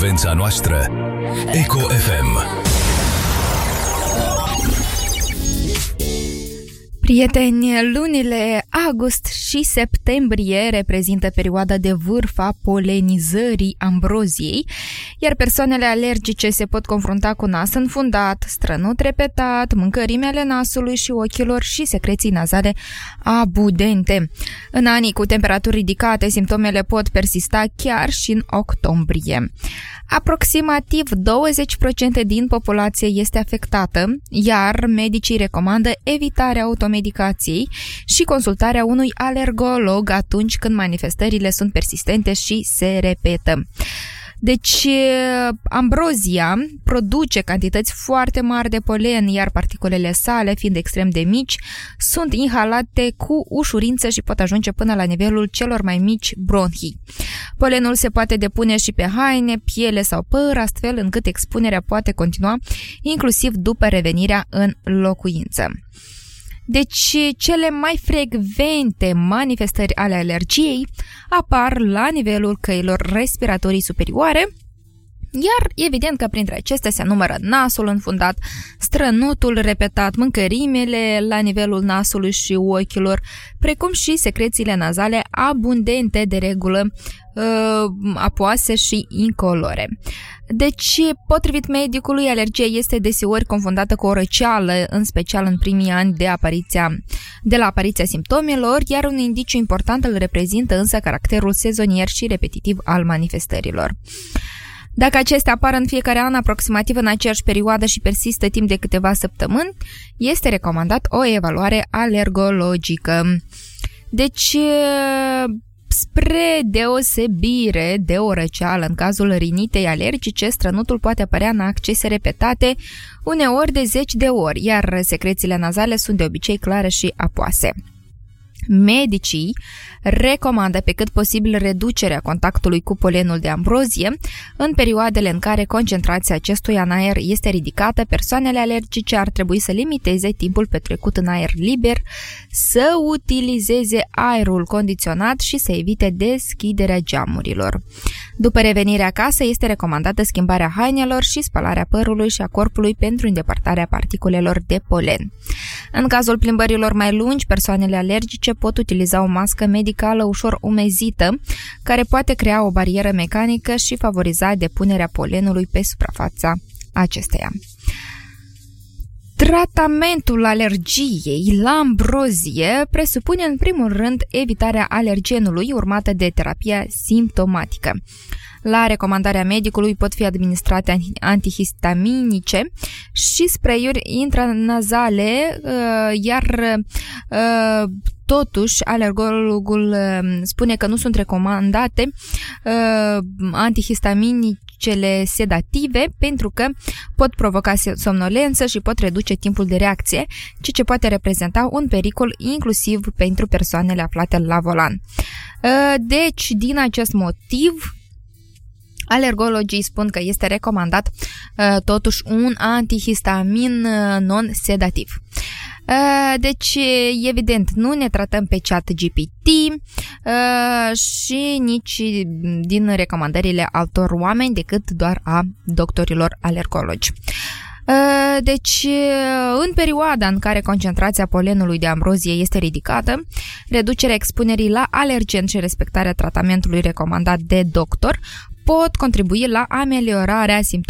frecvența noastră. Eco FM. Prieteni, lunile august și septembrie reprezintă perioada de vârf a polenizării ambroziei, iar persoanele alergice se pot confrunta cu nas înfundat, strănut repetat, mâncărimi ale nasului și ochilor și secreții nazale abundente. În anii cu temperaturi ridicate, simptomele pot persista chiar și în octombrie. Aproximativ 20% din populație este afectată, iar medicii recomandă evitarea automedicației și consultarea unui alergolog atunci când manifestările sunt persistente și se repetă. Deci, ambrozia produce cantități foarte mari de polen, iar particulele sale, fiind extrem de mici, sunt inhalate cu ușurință și pot ajunge până la nivelul celor mai mici bronhii. Polenul se poate depune și pe haine, piele sau păr, astfel încât expunerea poate continua inclusiv după revenirea în locuință. Deci, cele mai frecvente manifestări ale alergiei apar la nivelul căilor respiratorii superioare, iar evident că printre acestea se numără nasul înfundat, strănutul repetat, mâncărimile la nivelul nasului și ochilor, precum și secrețiile nazale abundente, de regulă apoase și incolore. Deci, potrivit medicului, alergia este deseori confundată cu o răceală, în special în primii ani de la apariția simptomelor, iar un indiciu important îl reprezintă însă caracterul sezonier și repetitiv al manifestărilor. Dacă acestea apar în fiecare an aproximativ în aceeași perioadă și persistă timp de câteva săptămâni, este recomandat o evaluare alergologică. Deci, spre deosebire de o răceală, în cazul rinitei alergice, strănutul poate apărea în accese repetate, uneori de 10 de ori, iar secrețiile nazale sunt de obicei clare și apoase. Medicii recomandă pe cât posibil reducerea contactului cu polenul de ambrozie. În perioadele în care concentrația acestuia în aer este ridicată, persoanele alergice ar trebui să limiteze timpul petrecut în aer liber, să utilizeze aerul condiționat și să evite deschiderea geamurilor. După revenirea acasă, este recomandată schimbarea hainelor și spălarea părului și a corpului pentru îndepărtarea particulelor de polen. În cazul plimbărilor mai lungi, persoanele alergice pot utiliza o mască medicală ușor umezită, care poate crea o barieră mecanică și favoriza depunerea polenului pe suprafața acesteia. Tratamentul alergiei la ambrozie presupune în primul rând evitarea alergenului, urmată de terapia simptomatică. La recomandarea medicului pot fi administrate antihistaminice și spray-uri intranazale, iar totuși alergologul spune că nu sunt recomandate antihistaminicele sedative pentru că pot provoca somnolență și pot reduce timpul de reacție, ceea ce poate reprezenta un pericol inclusiv pentru persoanele aflate la volan. Deci, din acest motiv, alergologii spun că este recomandat totuși un antihistamin non-sedativ. Deci, evident, nu ne tratăm pe ChatGPT și nici din recomandările altor oameni decât doar a doctorilor alergologi. Deci, în perioada în care concentrația polenului de ambrozie este ridicată, reducerea expunerii la alergen și respectarea tratamentului recomandat de doctor pot contribui la ameliorarea simptomelor